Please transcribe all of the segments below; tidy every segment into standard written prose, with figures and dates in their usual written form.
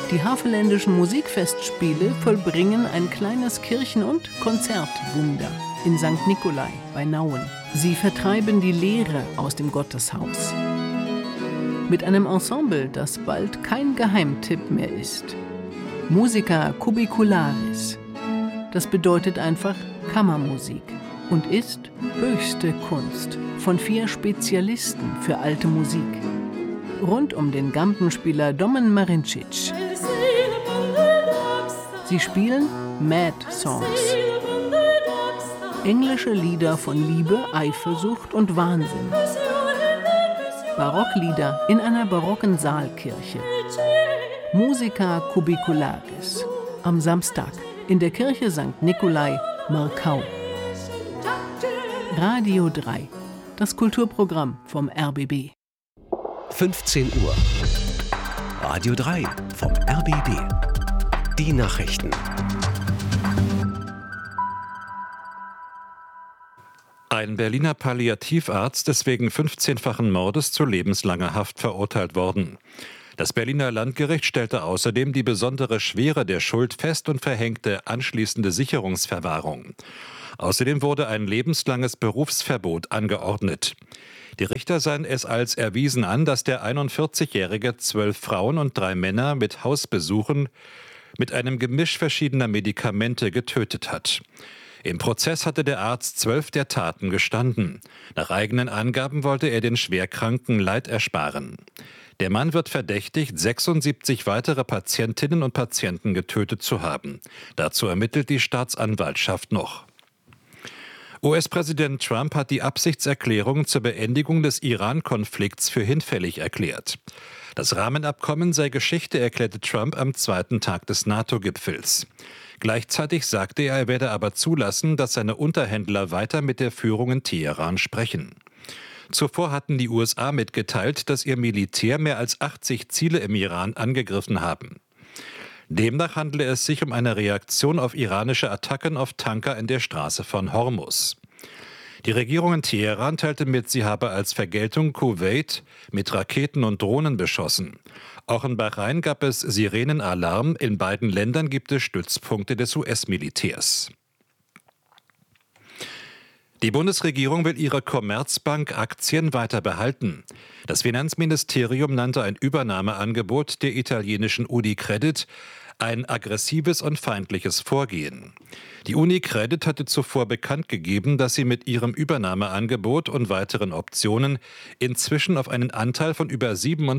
Die Havelländischen Musikfestspiele vollbringen ein kleines Kirchen- und Konzertwunder in St. Nikolai bei Nauen. Sie vertreiben die Leere aus dem Gotteshaus. Mit einem Ensemble, das bald kein Geheimtipp mehr ist. Musica Cubicularis. Das bedeutet einfach Kammermusik und ist höchste Kunst von 4 Spezialisten für alte Musik. Rund um den Gampenspieler Domen Marincic. Sie spielen Mad Songs. Englische Lieder von Liebe, Eifersucht und Wahnsinn. Barocklieder in einer barocken Saalkirche. Musica Cubicularis. Am Samstag in der Kirche St. Nikolai, Markau. Radio 3. Das Kulturprogramm vom RBB. 15 Uhr. Radio 3 vom RBB. Die Nachrichten. Ein Berliner Palliativarzt ist wegen 15-fachen Mordes zu lebenslanger Haft verurteilt worden. Das Berliner Landgericht stellte außerdem die besondere Schwere der Schuld fest und verhängte anschließende Sicherungsverwahrung. Außerdem wurde ein lebenslanges Berufsverbot angeordnet. Die Richter sahen es als erwiesen an, dass der 41-Jährige 12 Frauen und 3 Männer mit Hausbesuchen mit einem Gemisch verschiedener Medikamente getötet hat. Im Prozess hatte der Arzt 12 der Taten gestanden. Nach eigenen Angaben wollte er den Schwerkranken Leid ersparen. Der Mann wird verdächtigt, 76 weitere Patientinnen und Patienten getötet zu haben. Dazu ermittelt die Staatsanwaltschaft noch. US-Präsident Trump hat die Absichtserklärung zur Beendigung des Iran-Konflikts für hinfällig erklärt. Das Rahmenabkommen sei Geschichte, erklärte Trump am 2. Tag des NATO-Gipfels. Gleichzeitig sagte er werde aber zulassen, dass seine Unterhändler weiter mit der Führung in Teheran sprechen. Zuvor hatten die USA mitgeteilt, dass ihr Militär mehr als 80 Ziele im Iran angegriffen haben. Demnach handele es sich um eine Reaktion auf iranische Attacken auf Tanker in der Straße von Hormuz. Die Regierung in Teheran teilte mit, sie habe als Vergeltung Kuwait mit Raketen und Drohnen beschossen. Auch in Bahrain gab es Sirenenalarm. In beiden Ländern gibt es Stützpunkte des US-Militärs. Die Bundesregierung will ihre Commerzbank-Aktien weiter behalten. Das Finanzministerium nannte ein Übernahmeangebot der italienischen UniCredit ein aggressives und feindliches Vorgehen. Die UniCredit hatte zuvor bekannt gegeben, dass sie mit ihrem Übernahmeangebot und weiteren Optionen inzwischen auf einen Anteil von über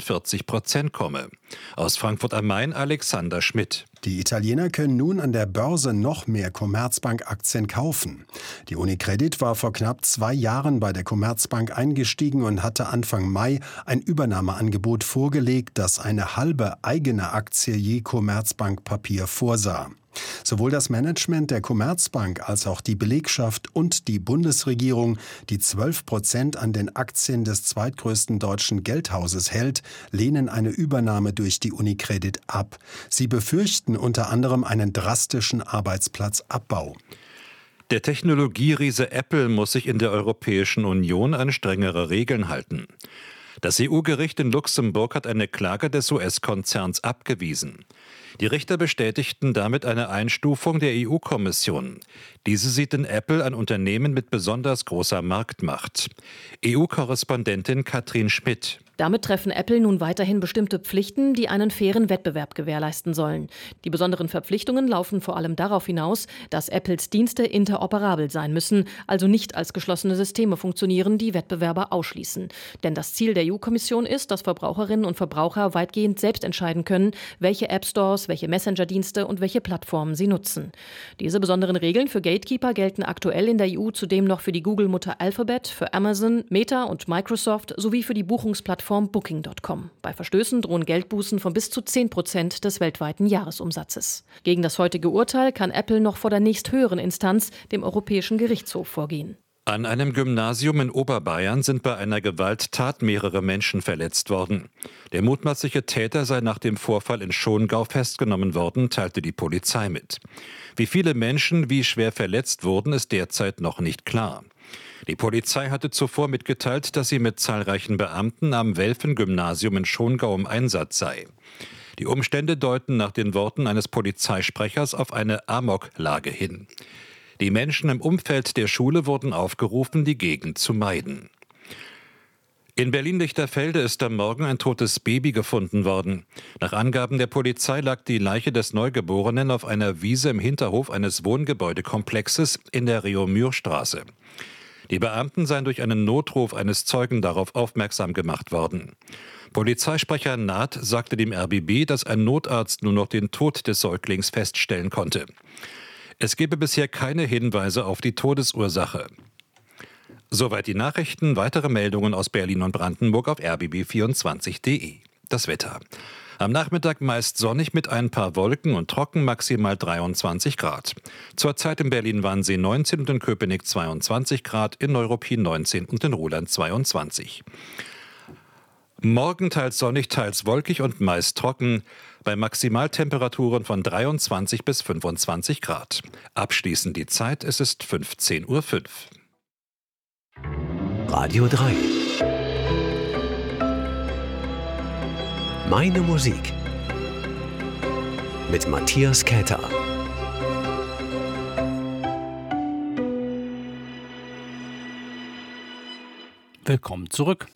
47% komme. Aus Frankfurt am Main Alexander Schmidt. Die Italiener können nun an der Börse noch mehr Commerzbank-Aktien kaufen. Die UniCredit war vor knapp 2 Jahren bei der Commerzbank eingestiegen und hatte Anfang Mai ein Übernahmeangebot vorgelegt, das eine halbe eigene Aktie je Commerzbank-Papier vorsah. Sowohl das Management der Commerzbank als auch die Belegschaft und die Bundesregierung, die 12% an den Aktien des zweitgrößten deutschen Geldhauses hält, lehnen eine Übernahme durch die UniCredit ab. Sie befürchten unter anderem einen drastischen Arbeitsplatzabbau. Der Technologieriese Apple muss sich in der Europäischen Union an strengere Regeln halten. Das EU-Gericht in Luxemburg hat eine Klage des US-Konzerns abgewiesen. Die Richter bestätigten damit eine Einstufung der EU-Kommission. Diese sieht in Apple ein Unternehmen mit besonders großer Marktmacht. EU-Korrespondentin Katrin Schmidt. Damit treffen Apple nun weiterhin bestimmte Pflichten, die einen fairen Wettbewerb gewährleisten sollen. Die besonderen Verpflichtungen laufen vor allem darauf hinaus, dass Apples Dienste interoperabel sein müssen, also nicht als geschlossene Systeme funktionieren, die Wettbewerber ausschließen. Denn das Ziel der EU-Kommission ist, dass Verbraucherinnen und Verbraucher weitgehend selbst entscheiden können, welche App-Stores, welche Messenger-Dienste und welche Plattformen sie nutzen. Diese besonderen Regeln für Gatekeeper gelten aktuell in der EU zudem noch für die Google-Mutter Alphabet, für Amazon, Meta und Microsoft sowie für die Buchungsplattform Booking.com. Bei Verstößen drohen Geldbußen von bis zu 10% des weltweiten Jahresumsatzes. Gegen das heutige Urteil kann Apple noch vor der nächsthöheren Instanz, dem Europäischen Gerichtshof, vorgehen. An einem Gymnasium in Oberbayern sind bei einer Gewalttat mehrere Menschen verletzt worden. Der mutmaßliche Täter sei nach dem Vorfall in Schongau festgenommen worden, teilte die Polizei mit. Wie viele Menschen wie schwer verletzt wurden, ist derzeit noch nicht klar. Die Polizei hatte zuvor mitgeteilt, dass sie mit zahlreichen Beamten am Welfen-Gymnasium in Schongau im Einsatz sei. Die Umstände deuten nach den Worten eines Polizeisprechers auf eine Amoklage hin. Die Menschen im Umfeld der Schule wurden aufgerufen, die Gegend zu meiden. In Berlin-Lichterfelde ist am Morgen ein totes Baby gefunden worden. Nach Angaben der Polizei lag die Leiche des Neugeborenen auf einer Wiese im Hinterhof eines Wohngebäudekomplexes in der Reaumur-Straße. Die Beamten seien durch einen Notruf eines Zeugen darauf aufmerksam gemacht worden. Polizeisprecher Naht sagte dem RBB, dass ein Notarzt nur noch den Tod des Säuglings feststellen konnte. Es gebe bisher keine Hinweise auf die Todesursache. Soweit die Nachrichten. Weitere Meldungen aus Berlin und Brandenburg auf rbb24.de. Das Wetter. Am Nachmittag meist sonnig mit ein paar Wolken und trocken, maximal 23 Grad. Zurzeit in Berlin-Wannsee 19 und in Köpenick 22 Grad, in Neuruppin 19 und in Roland 22. Morgen teils sonnig, teils wolkig und meist trocken, bei Maximaltemperaturen von 23 bis 25 Grad. Abschließend die Zeit, es ist 15:05 Uhr. Radio 3. Meine Musik. Mit Matthias Käther. Willkommen zurück.